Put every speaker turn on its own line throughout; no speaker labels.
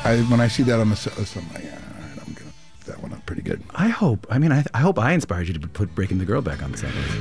when I see that on the set list, I'm like, I'm gonna that one up pretty good.
I hope. I mean, I hope I inspired you to put Breaking the Girl back on the set list.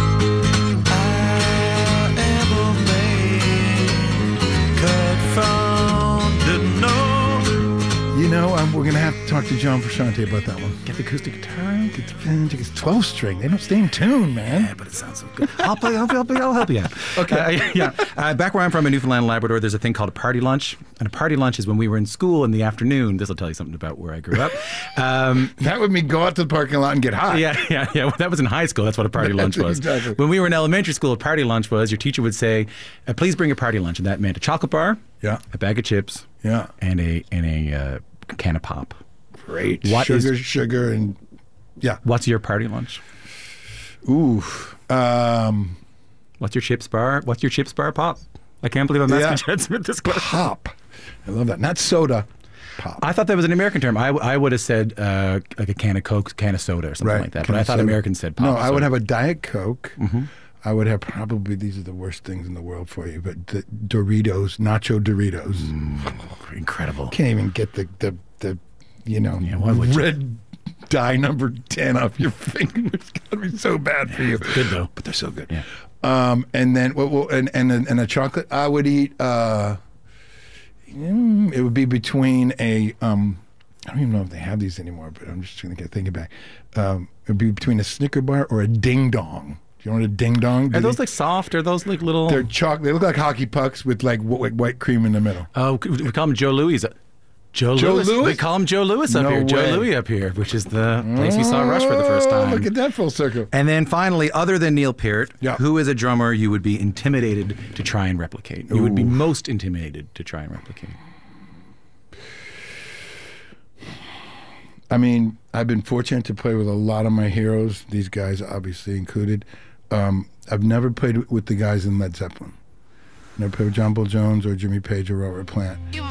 You know, we're going to have to talk to John Frusciante about that one.
Get the acoustic guitar.
Get the 12-string. They don't stay in tune, man.
Yeah, but it sounds so good. I'll help you out.
Okay.
Back where I'm from in Newfoundland and Labrador, there's a thing called a party lunch. And a party lunch is when we were in school in the afternoon. This will tell you something about where I grew up.
That would mean go out to the parking lot and get high.
Yeah. Well, that was in high school. That's what a party lunch was.
Exactly.
When we were in elementary school, a party lunch was your teacher would say, please bring a party lunch. And that meant a chocolate bar,
Yeah.
a bag of chips,
Yeah.
and a can of pop.
Great.
What
Sugar, and yeah.
What's your party lunch?
Ooh.
What's your chips bar? What's your chips bar, Pop? I can't believe I'm asking Chad Smith this question.
Pop. I love that. Not soda. Pop.
I thought that was an American term. I would have said like a can of Coke, can of soda or something like that. But I thought Americans said pop.
No, I would have a Diet Coke. Mm-hmm. I would have probably, these are the worst things in the world for you, but the Doritos, nacho Doritos.
Incredible.
Can't even get the red dye number 10 off your finger. It's gonna be so bad for you.
Good though,
but they're so good.
Yeah.
And then and a chocolate. I would eat. It would be between a. I don't even know if they have these anymore, but I'm just trying to think back. It would be between a Snicker bar or a Ding Dong. Do you know what a Ding Dong?
Are those like soft? Are those like little?
They're chocolate. They look like hockey pucks with like white cream in the middle.
Oh, we call them Joe Louis. Joe Louis? We call him Joe Louis up here. Joe Louis up here, which is the place you saw Rush for the first time.
Look at that full circle.
And then finally, other than Neil Peart,
Yeah.
who is a drummer you would be intimidated to try and replicate? You would be most intimidated to try and replicate.
I mean, I've been fortunate to play with a lot of my heroes, these guys obviously included. I've never played with the guys in Led Zeppelin. Never played with John Paul Jones or Jimmy Page or Robert Plant.